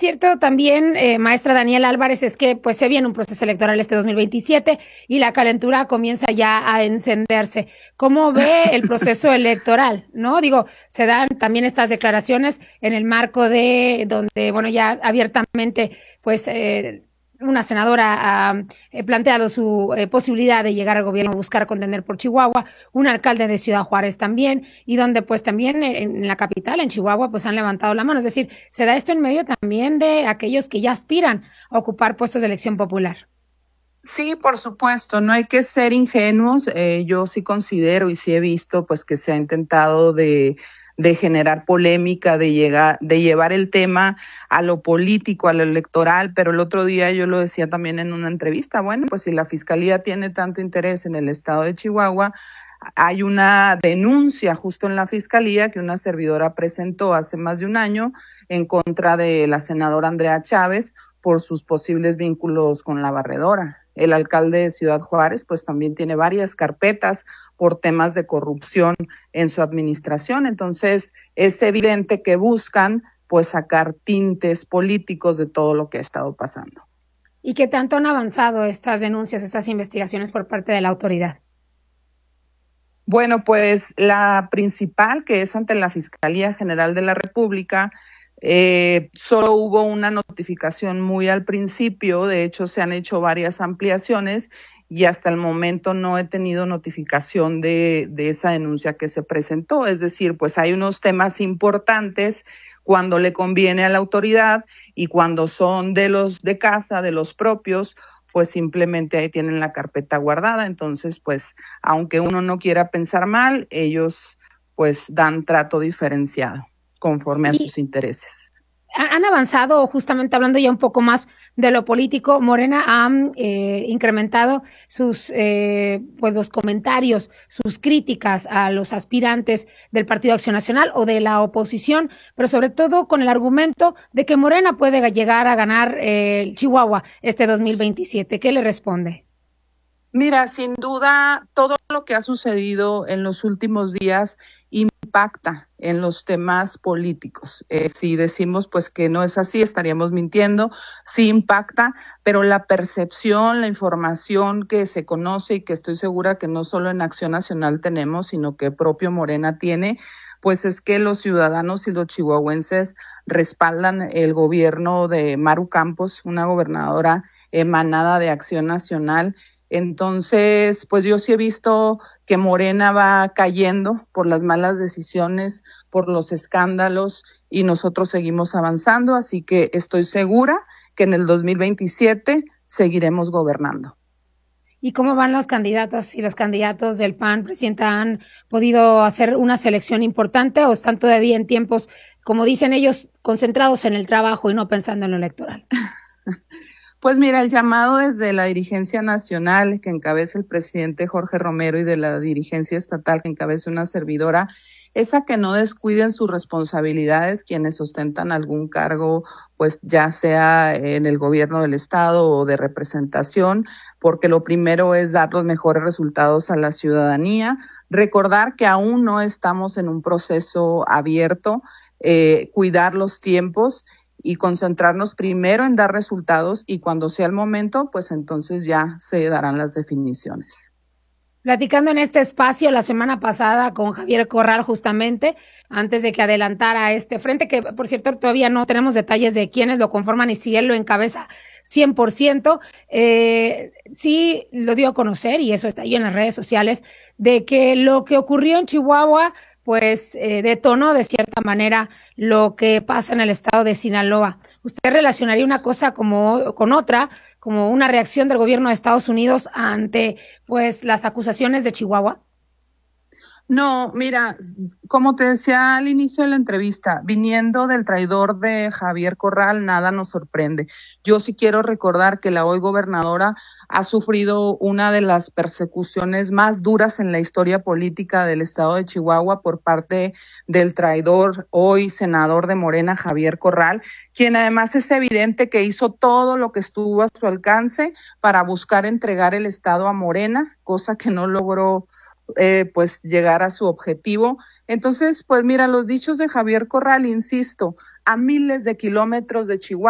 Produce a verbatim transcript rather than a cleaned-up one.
cierto también, eh, maestra Daniela Álvarez, es que pues se viene un proceso electoral este dos mil veintisiete y la calentura comienza ya a encenderse. ¿Cómo ve el proceso electoral? ¿No? Digo, se dan también estas declaraciones en el marco de donde, bueno, ya abiertamente, pues, eh, una senadora ha eh, planteado su eh, posibilidad de llegar al gobierno, buscar contender por Chihuahua, un alcalde de Ciudad Juárez también, y donde pues también en, en la capital, en Chihuahua, pues han levantado la mano. Es decir, se da esto en medio también de aquellos que ya aspiran a ocupar puestos de elección popular. Sí, por supuesto, no hay que ser ingenuos. Eh, yo sí considero y sí he visto pues que se ha intentado de, de generar polémica, de llegar, de llevar el tema a lo político, a lo electoral, pero el otro día yo lo decía también en una entrevista, bueno, pues si la Fiscalía tiene tanto interés en el estado de Chihuahua, hay una denuncia justo en la Fiscalía que una servidora presentó hace más de un año en contra de la senadora Andrea Chávez por sus posibles vínculos con la barredora. El alcalde de Ciudad Juárez pues también tiene varias carpetas por temas de corrupción en su administración. Entonces es evidente que buscan pues sacar tintes políticos de todo lo que ha estado pasando. ¿Y qué tanto han avanzado estas denuncias, estas investigaciones por parte de la autoridad? Bueno, pues la principal, que es ante la Fiscalía General de la República, eh, solo hubo una notificación muy al principio. De hecho se han hecho varias ampliaciones y hasta el momento no he tenido notificación de, de esa denuncia que se presentó. Es decir, pues hay unos temas importantes cuando le conviene a la autoridad y cuando son de los de casa, de los propios, pues simplemente ahí tienen la carpeta guardada. Entonces, pues, aunque uno no quiera pensar mal, ellos pues dan trato diferenciado conforme a Y sus intereses. han avanzado, justamente hablando ya un poco más de lo político. Morena ha eh, incrementado sus eh, pues los comentarios, sus críticas a los aspirantes del Partido Acción Nacional o de la oposición, pero sobre todo con el argumento de que Morena puede llegar a ganar eh, Chihuahua este dos mil veintisiete. ¿Qué le responde? Mira, sin duda, todo lo que ha sucedido en los últimos días impacta en los temas políticos. Eh, si decimos pues que no es así, estaríamos mintiendo. Sí impacta, pero la percepción, la información que se conoce y que estoy segura que no solo en Acción Nacional tenemos, sino que propio Morena tiene, pues es que los ciudadanos y los chihuahuenses respaldan el gobierno de Maru Campos, una gobernadora emanada de Acción Nacional. Entonces, pues yo sí he visto que Morena va cayendo por las malas decisiones, por los escándalos, y nosotros seguimos avanzando, así que estoy segura que en el dos mil veintisiete seguiremos gobernando. ¿Y cómo van los candidatos y los candidatos del P A N, presidenta? ¿Han podido hacer una selección importante o están todavía en tiempos, como dicen ellos, concentrados en el trabajo y no pensando en lo electoral? Pues mira, el llamado desde la dirigencia nacional que encabeza el presidente Jorge Romero y de la dirigencia estatal que encabeza una servidora es a que no descuiden sus responsabilidades quienes ostentan algún cargo, pues ya sea en el gobierno del estado o de representación, porque lo primero es dar los mejores resultados a la ciudadanía, recordar que aún no estamos en un proceso abierto, eh, cuidar los tiempos y concentrarnos primero en dar resultados y cuando sea el momento, pues entonces ya se darán las definiciones. Platicando en este espacio la semana pasada con Javier Corral, justamente, antes de que adelantara este frente, que por cierto todavía no tenemos detalles de quiénes lo conforman y si él lo encabeza cien por ciento, eh, sí lo dio a conocer, y eso está ahí en las redes sociales, de que lo que ocurrió en Chihuahua pues eh, detonó de cierta manera lo que pasa en el estado de Sinaloa. ¿Usted relacionaría una cosa como con otra, como una reacción del gobierno de Estados Unidos ante pues las acusaciones de Chihuahua? No, mira, como te decía al inicio de la entrevista, viniendo del traidor de Javier Corral, nada nos sorprende. Yo sí quiero recordar que la hoy gobernadora ha sufrido una de las persecuciones más duras en la historia política del estado de Chihuahua por parte del traidor, hoy senador de Morena, Javier Corral, quien además es evidente que hizo todo lo que estuvo a su alcance para buscar entregar el estado a Morena, cosa que no logró Eh, pues llegar a su objetivo. Entonces, pues mira, los dichos de Javier Corral, insisto, a miles de kilómetros de Chihuahua.